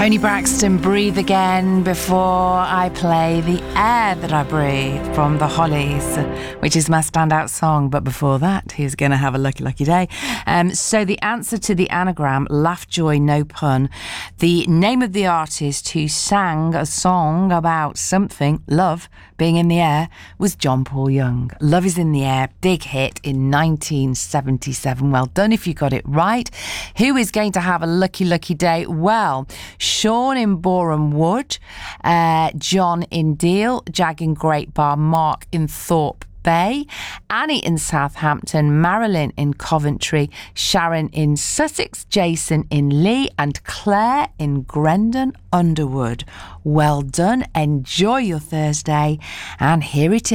Tony Braxton, Breathe Again, before I play The Air That I Breathe from The Hollies, which is my standout song. But before that, he's going to have a lucky day. So the answer to the anagram, laugh, joy, no pun. The name of the artist who sang a song about something, love, being in the air, was John Paul Young. Love is in the Air, big hit in 1977. Well done if you got it right. Who is going to have a lucky day? Well, Sean in Boreham Wood, John in Deal, Jag in Great Bar, Mark in Thorpe Bay, Annie in Southampton, Marilyn in Coventry, Sharon in Sussex, Jason in Lee, and Claire in Grendon Underwood. Well done. Enjoy your Thursday, and here it is.